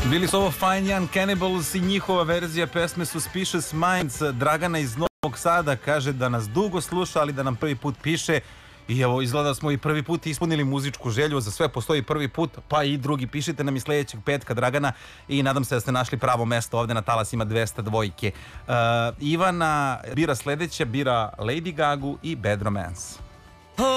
Bili su ovo Fine Young Cannibals i njihova verzija pesme Suspicious Minds. Dragana iz Novog Sada kaže da nas dugo sluša, ali da nam prvi put piše. I evo, izgleda da smo i prvi put ispunili muzičku želju. Za sve postoji prvi put, pa i drugi. Pišite nam i sljedećeg petka, Dragana, i nadam se da ste našli pravo mesto ovde na talasima 202. Ivana bira sljedeće, bira Lady Gagu i Bad Romance.